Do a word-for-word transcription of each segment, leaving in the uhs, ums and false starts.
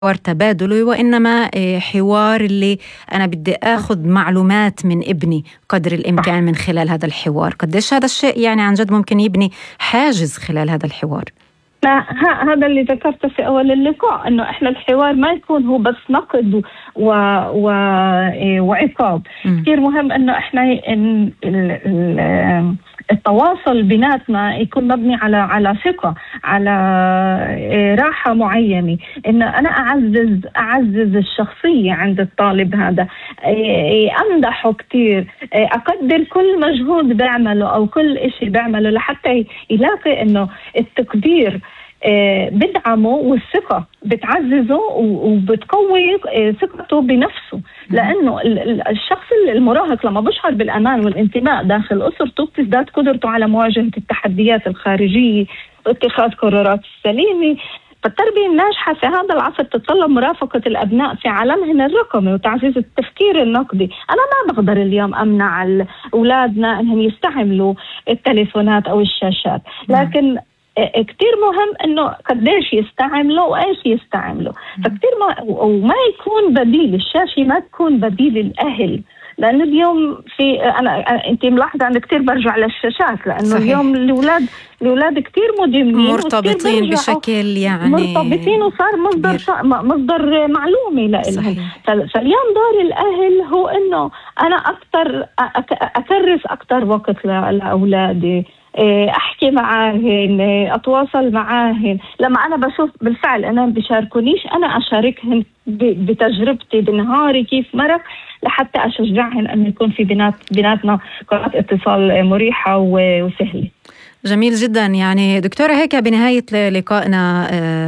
حوار تبادلي، وإنما حوار اللي أنا بدي أخذ معلومات من ابني قدر الإمكان من خلال هذا الحوار. قديش هذا الشيء يعني عن جد ممكن يبني حاجز خلال هذا الحوار؟ لا، هذا اللي ذكرته في أول اللقاء، إنه إحنا الحوار ما يكون هو بس نقد و... و... وعقاب. كثير مهم إنه إحنا ال... ال... التواصل بيناتنا يكون مبني على على ثقة، على راحة معينة، إن أنا أعزز أعزز الشخصية عند الطالب هذا، أمدحه كتير، أقدر كل مجهود بعمله أو كل إشي بعمله لحتى يلاقي إنه التقدير بدعمه والثقة بتعززه وبتقوي ثقته بنفسه. لأنه الشخص المراهق لما بشعر بالأمان والانتماء داخل أسرته بتزداد قدرته على مواجهة التحديات الخارجية واتخاذ قرارات سليمة. فالتربية الناجحة في هذا العصر تتطلب مرافقة الأبناء في عالمهم الرقمي وتعزيز التفكير النقدي. أنا ما بقدر اليوم أمنع أولادنا أنهم يستعملوا التليفونات أو الشاشات، لكن كتير مهم انه قديش يستعملوا وايش يستعملوا. فكتير ما وما يكون بديل الشاشة، ما تكون بديل الاهل، لانه اليوم في انا انت ملاحظه انا كتير برجع للشاشات، لانه صحيح. اليوم الاولاد الاولاد كتير مدمنين مرتبطين بشكل يعني مرتبطين وصار مصدر شا... مصدر معلومه لهم. فاليوم دور الاهل هو انه انا اكثر اكرس اكثر وقت لاولادي، احكي معاهن، اتواصل معاهن. لما انا بشوف بالفعل انا بيشاركونيش، انا اشاركهن بتجربتي بنهاري كيف مرق، لحتى اشجعهن ان يكون في بينات بيناتنا قناة اتصال مريحة وسهلة. جميل جدا. يعني دكتورة، هيك بنهاية لقائنا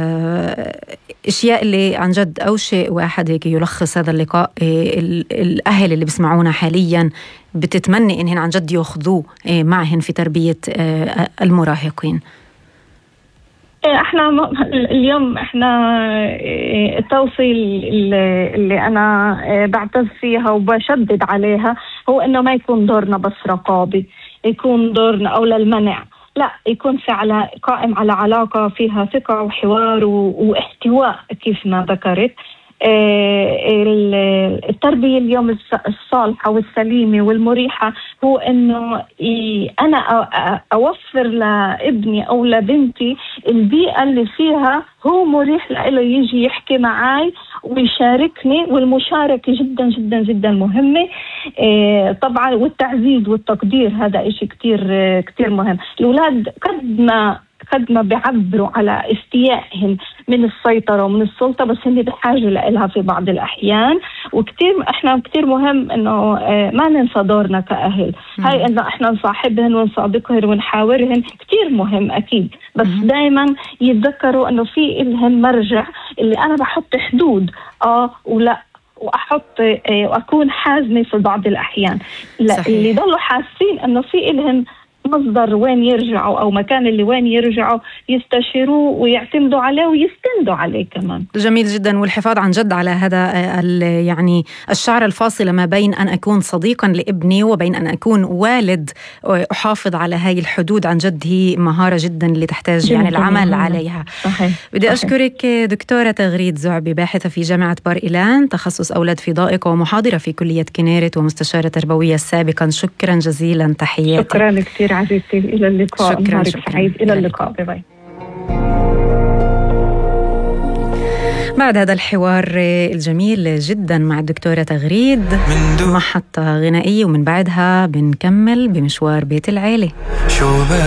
اشياء اللي عن جد او شيء واحد هيك يلخص هذا اللقاء الاهل اللي بيسمعونا حاليا بتتمنى انهن عن جد ياخذوه معهن في تربية المراهقين؟ احنا اليوم احنا التوصيل اللي انا بعتز فيها وبشدد عليها هو انه ما يكون دورنا بس رقابي، يكون دورنا او للمنع، لا، يكون في على قائم على علاقة فيها ثقة وحوار واحتواء كيف ما ذكرت. التربية اليوم الصالحة والسليمة والمريحة هو انه انا اوفر لابني او لبنتي البيئة اللي فيها هو مريح له يجي يحكي معي ويشاركني، والمشاركة جدا جدا جدا مهمة طبعا، والتعزيز والتقدير هذا اشي كتير كتير مهم. الأولاد قد ما قد ما بيعبروا على استيائهم من السيطرة ومن السلطة، بس هن بحاجة لها في بعض الأحيان. وكتير احنا كتير مهم انه ما ننسى دورنا كأهل. مم. هاي انه احنا نصاحبهن ونصادقهن ونحاورهن كتير مهم اكيد، بس مم. دايما يتذكروا انه في إلهم مرجع اللي انا بحط حدود اه ولا واحط واكون حازمة في بعض الأحيان. لا، اللي ضلوا حاسين انه في إلهم مصدر وين يرجعوا أو مكان اللي وين يرجعوا يستشيروه ويعتمدوا عليه ويستندوا عليه كمان. جميل جدا. والحفاظ عن جد على هذا يعني الشعر الفاصلة ما بين أن أكون صديقا لابني وبين أن أكون والد أحافظ على هاي الحدود، عن جد هي مهارة جدا اللي تحتاج يعني العمل مهارة. عليها. صحيح. بدي صحيح. أشكرك دكتورة تغريد زعبي، باحثة في جامعة بار إيلان، تخصص أولاد في ضائقة، ومحاضرة في كلية كنيرت، ومستشارة تربوية سابقا. شكرا جزيلا، تحياتي. شكرا كثير عزيزتي، إلى اللقاء. شكرا, شكرا. سعيد. إلى اللقاء. باي باي. بعد هذا الحوار الجميل جدا مع الدكتورة تغريد، محطة غنائية، ومن بعدها بنكمل بمشوار بيت العيلة.